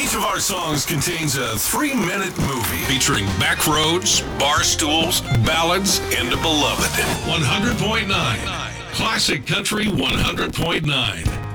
Each of our songs contains a 3-minute movie featuring backroads, bar stools, ballads, and a beloved. 100.9. Classic Country 100.9.